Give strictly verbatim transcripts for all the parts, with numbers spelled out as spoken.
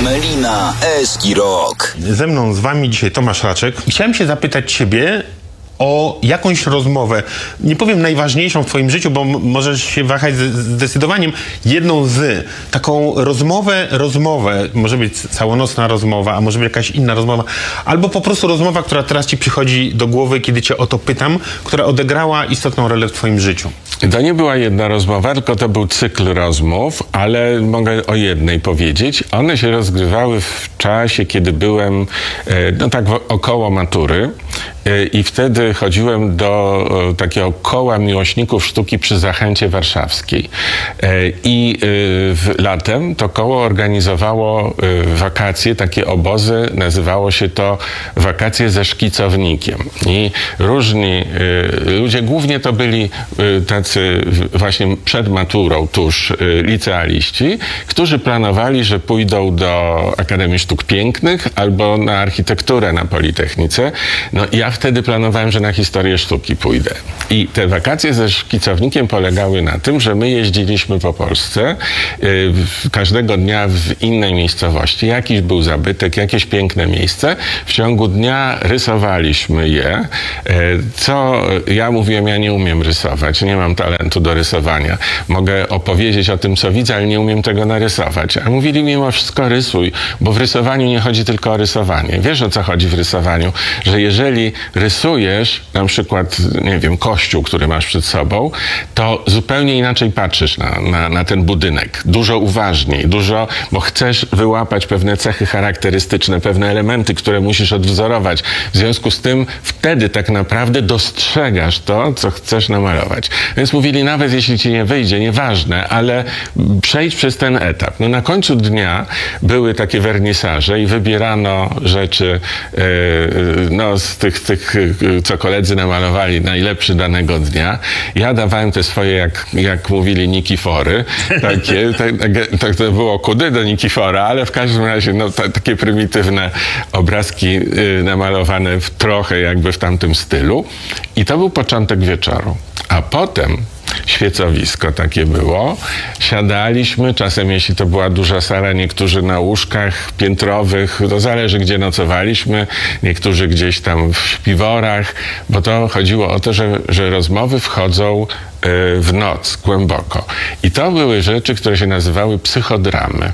Melina, Eski Rock. Ze mną, z wami dzisiaj Tomasz Raczek. Chciałem się zapytać ciebie o jakąś rozmowę, nie powiem najważniejszą w twoim życiu, bo m- możesz się wahać z zdecydowaniem, jedną z, taką rozmowę, rozmowę, może być całonocna rozmowa, a może być jakaś inna rozmowa, albo po prostu rozmowa, która teraz ci przychodzi do głowy, kiedy cię o to pytam, która odegrała istotną rolę w twoim życiu. To nie była jedna rozmowa, tylko to był cykl rozmów, ale mogę o jednej powiedzieć. One się rozgrywały w czasie, kiedy byłem no tak około matury i wtedy chodziłem do takiego koła miłośników sztuki przy Zachęcie Warszawskiej. I w latem to koło organizowało wakacje, takie obozy, nazywało się to Wakacje ze szkicownikiem. I różni ludzie, głównie to byli tacy właśnie przed maturą tuż licealiści, którzy planowali, że pójdą do Akademii Sztuk Pięknych albo na architekturę na Politechnice. No ja wtedy planowałem, że na historię sztuki pójdę. I te wakacje ze szkicownikiem polegały na tym, że my jeździliśmy po Polsce yy, każdego dnia w innej miejscowości. Jakiś był zabytek, jakieś piękne miejsce. W ciągu dnia rysowaliśmy je. Yy, co ja mówiłem, ja nie umiem rysować, nie mam talentu do rysowania. Mogę opowiedzieć o tym, co widzę, ale nie umiem tego narysować. A mówili mimo wszystko rysuj, bo w rysowaniu nie chodzi tylko o rysowanie. Wiesz, o co chodzi w rysowaniu? Że jeżeli rysujesz na przykład, nie wiem, kościół, który masz przed sobą, to zupełnie inaczej patrzysz na, na, na ten budynek. Dużo uważniej, dużo, bo chcesz wyłapać pewne cechy charakterystyczne, pewne elementy, które musisz odwzorować. W związku z tym wtedy tak naprawdę dostrzegasz to, co chcesz namalować. Więc mówili, nawet jeśli ci nie wyjdzie, nieważne, ale przejdź przez ten etap. No na końcu dnia były takie wernisaże i wybierano rzeczy yy, no, z tych, tych, co koledzy namalowali, najlepszy danego dnia. Ja dawałem te swoje, jak, jak mówili, nikifory. Takie, tak, tak to było kudy do nikifora, ale w każdym razie no, ta, takie prymitywne obrazki yy, namalowane w trochę jakby w tamtym stylu. I to był początek wieczoru. A potem świecowisko takie było. Siadaliśmy, czasem jeśli to była duża sala, niektórzy na łóżkach piętrowych, to zależy gdzie nocowaliśmy, niektórzy gdzieś tam w śpiworach, bo to chodziło o to, że, że rozmowy wchodzą w noc, głęboko. I to były rzeczy, które się nazywały psychodramy.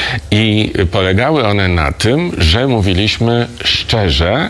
I polegały one na tym, że mówiliśmy szczerze.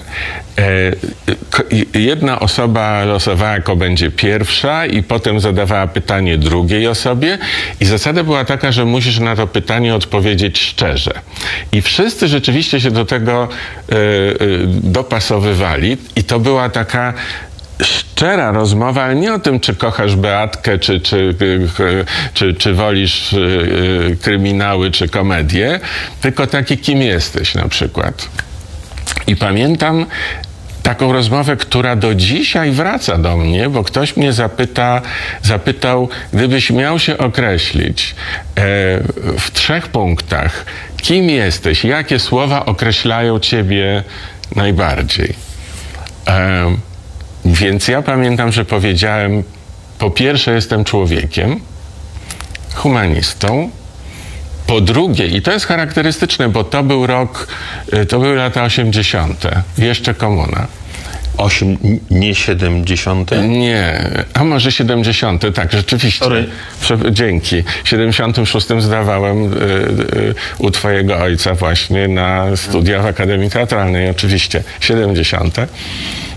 Jedna osoba losowała, kto będzie pierwsza i potem zadawała pytanie drugiej osobie i zasada była taka, że musisz na to pytanie odpowiedzieć szczerze. I wszyscy rzeczywiście się do tego dopasowywali i to była taka szczera rozmowa, ale nie o tym, czy kochasz Beatkę, czy, czy, czy, czy wolisz kryminały, czy komedię, tylko takie, kim jesteś na przykład. I pamiętam taką rozmowę, która do dzisiaj wraca do mnie, bo ktoś mnie zapyta, zapytał, gdybyś miał się określić e, w trzech punktach, kim jesteś, jakie słowa określają ciebie najbardziej. E, Więc ja pamiętam, że powiedziałem, po pierwsze jestem człowiekiem, humanistą, po drugie, i to jest charakterystyczne, bo to był rok, to były lata osiemdziesiąte, jeszcze komuna. Osiem, nie siedemdziesiąte? Nie, a może siedemdziesiąte, tak, rzeczywiście. Sorry. Prze- dzięki. W siedemdziesiątym szóstym zdawałem y, y, u twojego ojca właśnie na studia w Akademii Teatralnej, oczywiście, siedemdziesiąte.